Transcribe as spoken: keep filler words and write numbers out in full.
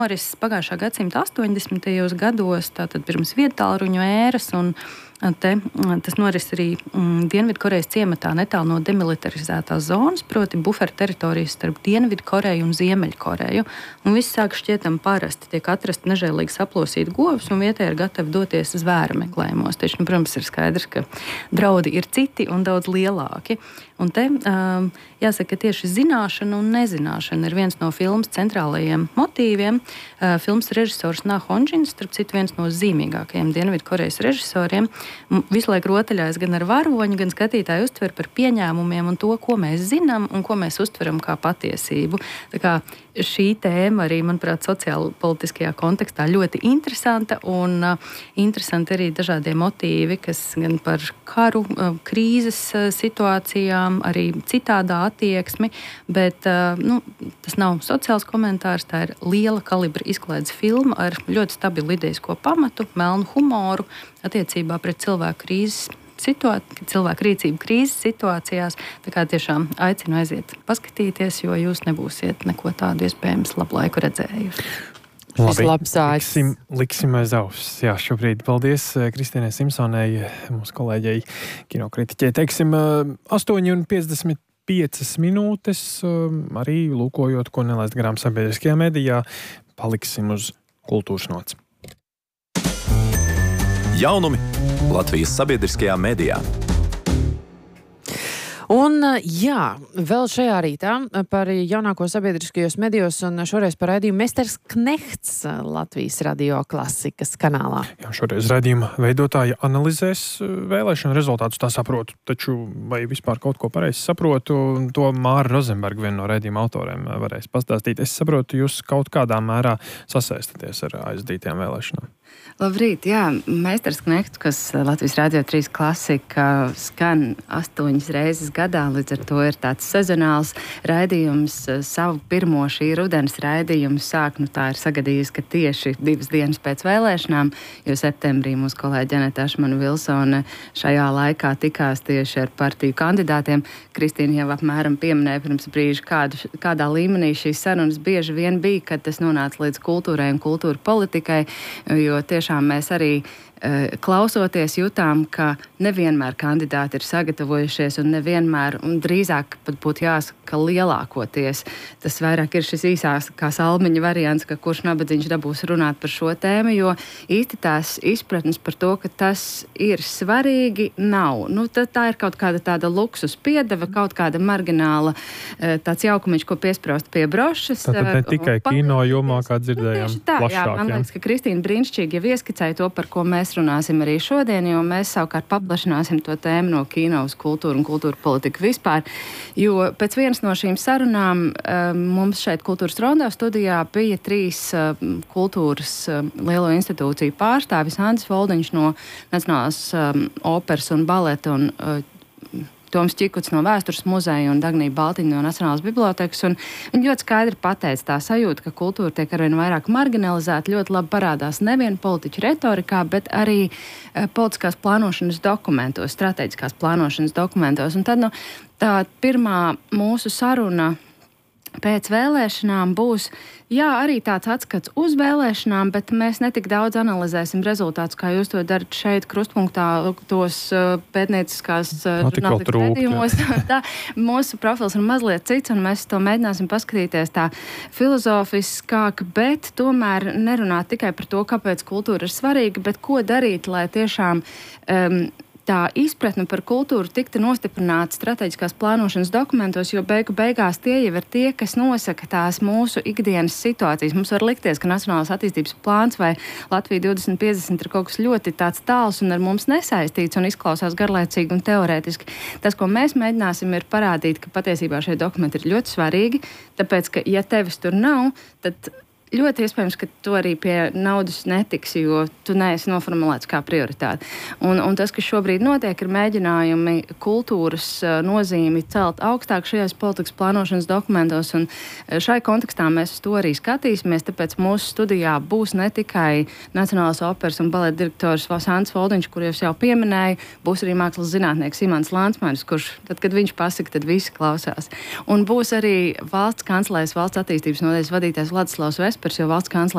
norises pagājušā gadsimta astoņdesmitajos gados, tātad pirms viedtālruņu ēras, un te, tas noris arī mm, Dienvidkorejas ciematā netālu no demilitarizētās zonas, proti buferu teritorijas starp Dienvidkoreju un Ziemeļkoreju. Un viss sāk šķietam parasti, tiek atrasti nežēlīgi saplosīti govs, un vietēji ir gatavi doties zvēra meklējumos. Taču, nu, protams, ir skaidrs, ka draudi ir citi un daudz lielāki. Un te um, jāsaka, ka tieši zināšana un nezināšana ir viens no filmas centrālajiem motīviem. Uh, filmas režisors Na Honjins, starp citu, viens no zīmīgākajiem Dienvidkorejas režisoriem, visu laiku rotaļājas gan ar varoņu, gan skatītāju uztver par pieņēmumiem un to, ko mēs zinām un ko mēs uztveram kā patiesību. Tā kā šī tēma arī, manuprāt, sociāli-politiskajā kontekstā ļoti interesanta, un uh, interesanti arī dažādie motīvi, kas gan par karu, uh, krīzes uh, situācijām, arī citādā attieksmi, bet uh, nu, tas nav sociāls komentārs, tā ir liela kalibra izklaides filma ar ļoti stabilu idejisko pamatu, melnu humoru attiecībā pret cilvēku krīzes situāciju, cilvēku rīcību krīzes situācijās. Tā kā tiešām aicinu aiziet paskatīties, jo jūs nebūsiet neko tādu iespējams labu laiku redzējuši. Labi, liksim, liksim aiz auss. Jā, šobrīd paldies Kristīnai Simpsonai, mūsu kolēģei kinokritiķei. Teiksim, astoņi un piecdesmit piecas minūtes, arī lūkojot, ko nelaist garām sabiedriskajā medijā, paliksim uz kultūras nots. Jaunumi Latvijas sabiedriskajā medijā. Un jā, vēl šajā rītā par jaunāko sabiedriskajos medijos un šoreiz par raidījumu Mesters Knehts Latvijas radio klasikas kanālā. Jā, šoreiz raidījuma veidotāja analizēs vēlēšanu rezultātus, tā saprotu, taču vai vispār kaut ko pareizi saprotu, to Māra Rozenberga, viena no raidījuma autoriem, varēs pastāstīt. Es saprotu, jūs kaut kādā mērā sasaistaties ar aizdītajām vēlēšanām. Labrīt, jā, Mesters Knehts, kas Latvijas Radio trīs klasika skan astoņas reizes gadā, līdz ar to ir tāds sezonāls raidījums. Savu pirmo šī rudens raidījumu sāk, nu tā ir sagadījusi, ka tieši divas dienas pēc vēlēšanām, jo septembrī mūsu kolēģi Janeta Ašmana-Vilsone šajā laikā tikās tieši ar partiju kandidātiem. Kristīna jau apmēram pieminēja pirms brīža, kādu, kādā līmenī šīs sarunas bieži vien bija, kad tas nonāca līdz kultūrai un kultūra politikai, jo tiešām mēs arī klausoties jutām, ka nevienmēr kandidāti ir sagatavojušies un nevienmēr, un drīzāk pat būtu jāsaka, ka lielākoties tas vairāk ir šis īsās kā salmiņa variants, ka kurš nabadzīgs dabūs runāt par šo tēmu, jo īsti tās izpratnes par to, ka tas ir svarīgi, nav. Nu, tā ir kaut kāda tāda luksus piedeva, kaut kāda margināla tāds jaukumiņš, ko piespraust pie brošas. Tātad ne tikai kino jomā, kā dzirdējām, nu, tā, plašāk. Jā, man liekas, ka Kristīna brīnišķīgi jau ieskicēja to, par ko mēs runāsim arī šodien, jo mēs savukārt paplašināsim to tēmu no kino uz kultūru un kultūra politiku vispār. Jo pēc vienas no šīm sarunām um, mums šeit Kultūras Rondo studijā bija trīs um, kultūras um, lielo institūciju pārstāvis. Andris Voldiņš no Nacionālās um, operas un baleta un uh, Toms Čikuts no Vēstures muzeja un Dagnija Baltiņa no Nacionālās bibliotēkas. Un viņi ļoti skaidri pateica tā sajūta, ka kultūra tiek arvien vairāk marginalizēta, ļoti labi parādās nevien politiķu retorikā, bet arī e, politiskās plānošanas dokumentos, strateģiskās plānošanas dokumentos. Un tad, nu, tā pirmā mūsu saruna pēc vēlēšanām būs, jā, arī tāds atskats uz vēlēšanām, bet mēs netik daudz analizēsim rezultātus, kā jūs to darat šeit krustpunktā, tos uh, pētnieciskās uh, žurnālistikas pētījumos. Tā, mūsu profils ir mazliet cits, un mēs to mēģināsim paskatīties tā filozofiskāk, bet tomēr nerunāt tikai par to, kāpēc kultūra ir svarīga, bet ko darīt, lai tiešām um, tā izpratne par kultūru tiktu nostiprināta strateģiskās plānošanas dokumentos, jo beigu beigās tie jau ir tie, kas nosaka tās mūsu ikdienas situācijas. Mums var likties, ka Nacionālās attīstības plāns vai Latvija divdesmit piecdesmit ir kaut kas ļoti tāds tāls un ar mums nesaistīts un izklausās garlaicīgi un teorētiski. Tas, ko mēs mēģināsim, ir parādīt, ka patiesībā šie dokumenti ir ļoti svarīgi, tāpēc, ka ja tevis tur nav, tad ļoti iespējams, ka tu arī pie naudas netiksi, jo tu neesi noformulēts kā prioritāte. Un, un tas, kas šobrīd notiek, ir mēģinājumi kultūras nozīmi celt augstāk šajās politikas plānošanas dokumentos, un šai kontekstā mēs uz to arī skatīsimies, tāpēc mūsu studijā būs ne tikai Nacionālās operas un baleta direktors Andris Voldiņš, kur jūs jau pieminēju, būs arī mākslas zinātnieks Imants Lansmanis, kurš, tad, kad viņš pasaka, tad visi klausās. Un būs arī valsts kancelēs valsts attīstības nodaļas vadītājs Vladislavs Vespa, Kaspars, jo valsts kanclers